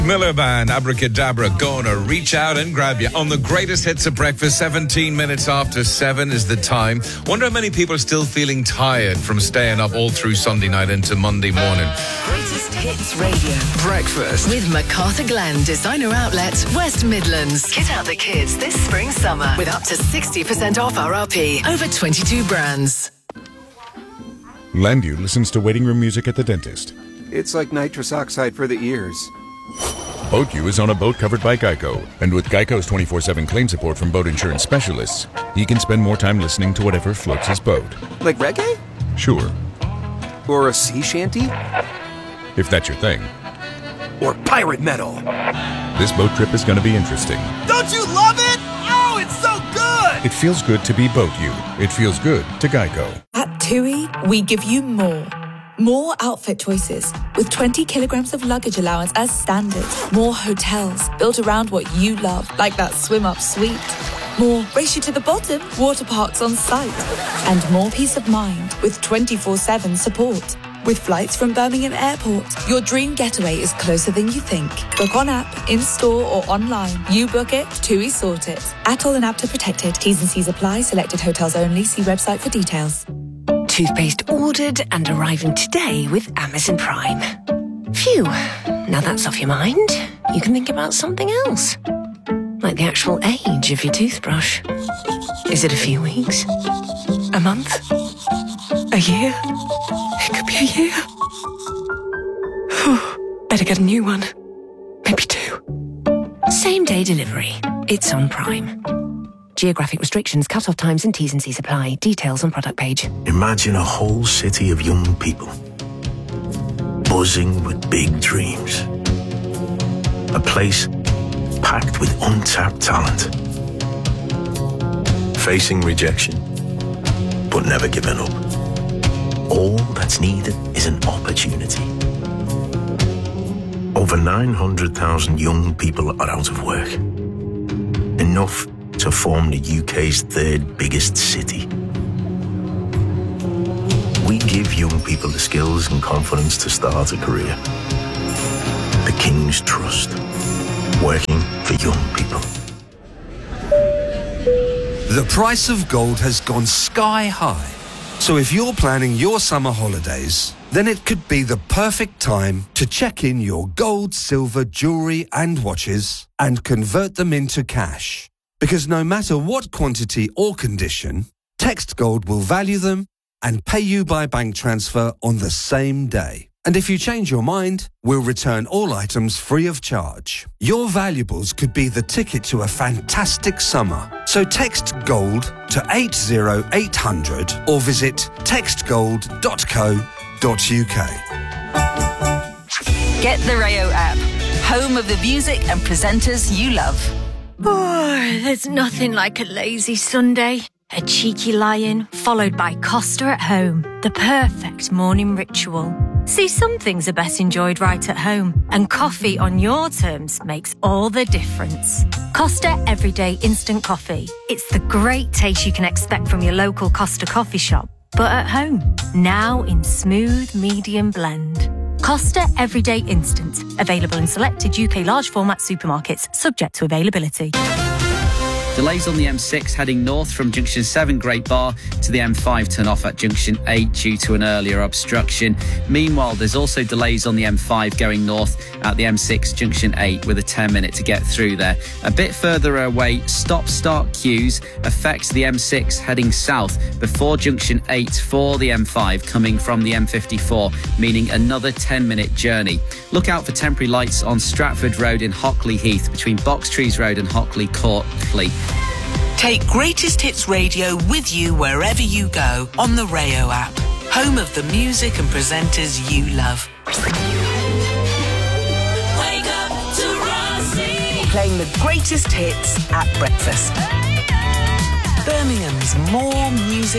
Miller Band, Abracadabra, gonna reach out and grab you. On the greatest hits of breakfast, 17 minutes after 7 is the time. Wonder how many people are still feeling tired from staying up all through Sunday night into Monday morning. Greatest Hits Radio. Breakfast With MacArthur Glen Designer Outlet, West Midlands. Kit out the kids this spring-summer with up to 60% off RRP. Over 22 brands. Landu listens to waiting room music at the dentist. It's like nitrous oxide for the ears. BoatU is on a boat covered by Geico. And with Geico's 24/7 claim support from boat insurance specialists, he can spend more time listening to whatever floats his boat. Like reggae? Sure. Or a sea shanty? If that's your thing. Or pirate metal? This boat trip is going to be interesting. Don't you love it? Oh, it's so good! It feels good to be BoatU. It feels good to Geico. At TUI, we give you more. More outfit choices, with 20 kilograms of luggage allowance as standard. More hotels, built around what you love, like that swim-up suite. More race you to the bottom, water parks on site. And more peace of mind, with 24/7 support. With flights from Birmingham Airport, your dream getaway is closer than you think. Book on app, in-store or online. You book it, TUI sort it. ATOL and APTA protected. T's and C's apply. Selected hotels only. See website for details. Toothpaste ordered and arriving today with Amazon Prime. Phew, now that's off your mind. You can think about something else. Like the actual age of your toothbrush. Is it a few weeks? A month? A year? It could be a year. Better get a new one. Maybe 2. Same day delivery. It's on Prime. Geographic restrictions, cut-off times and T's and C's apply. Details on product page. Imagine a whole city of young people, buzzing with big dreams. A place packed with untapped talent. Facing rejection, but never giving up. All that's needed is an opportunity. Over 900,000 young people are out of work. Enough to form the UK's 3rd biggest city. We give young people the skills and confidence to start a career. The King's Trust. Working for young people. The price of gold has gone sky high. So if you're planning your summer holidays, then it could be the perfect time to check in your gold, silver, jewellery and watches and convert them into cash. Because no matter what quantity or condition, Text Gold will value them and pay you by bank transfer on the same day. And if you change your mind, we'll return all items free of charge. Your valuables could be the ticket to a fantastic summer. So text GOLD to 80800 or visit textgold.co.uk. Get the Rayo app, home of the music and presenters you love. Oh, there's nothing like a lazy Sunday. A cheeky lie-in, followed by Costa at home. The perfect morning ritual. See, some things are best enjoyed right at home, and coffee on your terms makes all the difference. Costa Everyday Instant Coffee. It's the great taste you can expect from your local Costa coffee shop, but at home. Now in smooth, medium blend. Costa Everyday Instant. Available in selected UK large format supermarkets, subject to availability. Delays on the M6 heading north from Junction 7 Great Bar to the M5 turn off at Junction 8 due to an earlier obstruction. Meanwhile, there's also delays on the M5 going north at the M6 Junction 8 with a 10-minute to get through there. A bit further away, stop-start queues affect the M6 heading south before Junction 8 for the M5 coming from the M54, meaning another 10-minute journey. Look out for temporary lights on Stratford Road in Hockley Heath between Box Trees Road and Hockley Court. Take Greatest Hits Radio with you wherever you go on the Rayo app, home of the music and presenters you love. Wake up to Rossi. Playing the greatest hits at breakfast. Birmingham's more music